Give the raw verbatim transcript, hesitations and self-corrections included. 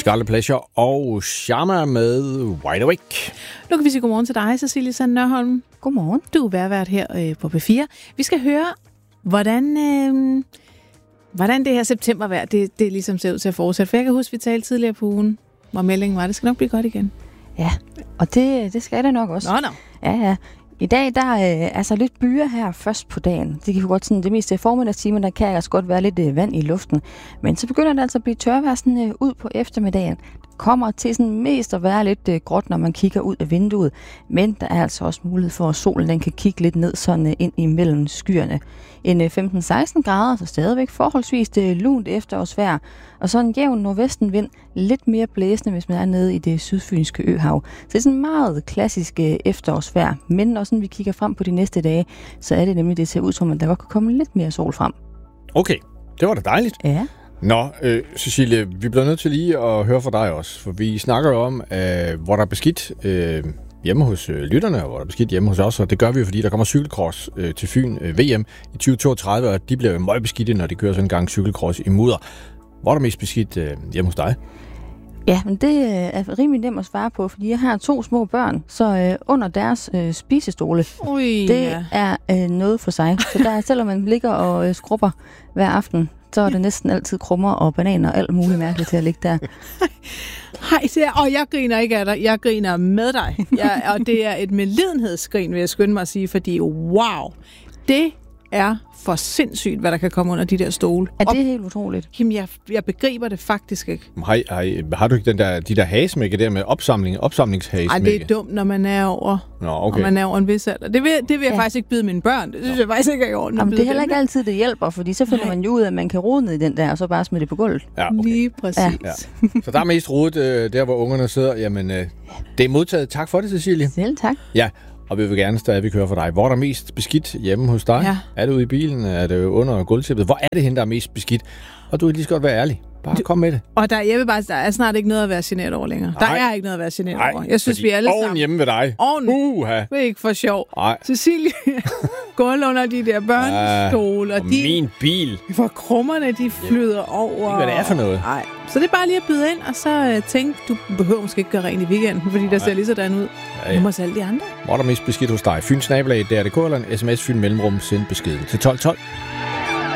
Scarlet Pleasure og Sharma med Wide Awake. Nu kan vi sige godmorgen til dig, Cecilie Sand Nørholm. Godmorgen. Du er værvært her øh, på P fire. Vi skal høre, hvordan, øh, hvordan det her septembervejr, det, det ligesom ser ud til at fortsætte. For jeg kan huske, vi talte tidligere på ugen, hvor meldingen var, det skal nok blive godt igen. Ja, og det, det skal det nok også. Nå, nå. Ja, ja. I dag, der er altså lidt byer her først på dagen. Det kan godt sådan, det meste formiddagstimer, der kan altså godt være lidt øh, vand i luften. Men så begynder det altså at blive tørvejr sådan øh, ud på eftermiddagen. Det kommer til sådan mest at være lidt øh, gråt, når man kigger ud af vinduet. Men der er altså også mulighed for, at solen den kan kigge lidt ned sådan øh, ind imellem skyerne. En øh, femten til seksten grader, så stadigvæk forholdsvis øh, lunt efterårsvejr. Og så en jævn nordvestenvind, lidt mere blæsende, hvis man er nede i det sydfynske øhav. Så det er sådan meget klassisk øh, efterårsvejr. Men også når vi kigger frem på de næste dage, så er det nemlig, det ser ud som, at der godt kan komme lidt mere sol frem. Okay, det var da dejligt. Ja. Nå, øh, Cecilie, vi bliver nødt til lige at høre fra dig også, for vi snakker jo om, øh, hvor der er beskidt øh, hjemme hos øh, lytterne, og hvor der er beskidt hjemme hos os, og det gør vi jo, fordi der kommer cykelcross øh, til Fyn øh, V M i tyve toogtredive, og de bliver jo meget beskidte, når de kører sådan en gang cykelcross i mudder. Hvor er der mest beskidt øh, hjemme hos dig? Ja, men det er rimelig nemt at svare på, fordi jeg har to små børn, så øh, under deres øh, spisestole, Ui, det ja. er øh, noget for sig. Så der, selvom man ligger og øh, skrubber hver aften, så er det næsten altid krummer og bananer og alt muligt mærkeligt til at ligge der. Hej, det er, og jeg griner ikke af dig, jeg griner med dig. Jeg, og det er et medlidenhedsgrin, vil jeg skynde mig at sige, fordi wow, det er for sindssygt, hvad der kan komme under de der stole. Er det helt utroligt? Jamen, jeg, jeg begriber det faktisk ikke. Hej, hej, har du ikke den der, de der hagesmække der med opsamling, opsamlingshagesmække? Ej, det er dumt, når man er over, Nå, okay. når man er over en vis alder. Det vil, det vil jeg Ja. faktisk ikke byde mine børn. Det synes Nå. jeg faktisk ikke er i orden. Jamen, det er heller ikke altid, det hjælper, fordi så finder Nej. man jo ud af, at man kan rode ned i den der, og så bare smide det på gulvet. Ja, okay. Lige præcis. Ja. Ja. Så der er mest rodet øh, der, hvor ungerne sidder. Jamen, øh, det er modtaget. Tak for det, Cecilie. Selv tak. Ja, og vi vil gerne stadigvæk høre fra dig. Hvor er der mest beskidt hjemme hos dig? Ja. Er det ude i bilen? Er det under gulvtæppet? Hvor er det hende, der er mest beskidt? Og du kan lige så godt være ærlig. Bare du, kom med det. Og der, jeg vil bare, der er snart ikke noget at være generet over længere. Der Nej. er ikke noget at være generet Nej, over. Jeg synes, fordi vi alle oven sammen... hjemme ved dig. Oven. Uha. Det er ikke for sjov. Nej. Cecilie gulv under de der børnestole, og og de... min bil. For krummerne, de flyder over. Hvad det er for noget. Nej. Så det er bare lige at byde ind, og så uh, tænk, du behøver måske ikke gøre rent i weekenden, fordi der ser lige sådan ud. Ja, ja. Nu hos alle de andre. Hvor er der mest beskidt hos dig? Fyn snabelag, D R D K eller en sms Fyn mellemrum, send beskeden til tolv tolv.